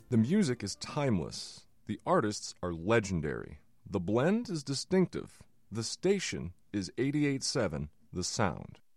The music is timeless. The artists are legendary. The blend is distinctive. The station is 88.7 The Sound.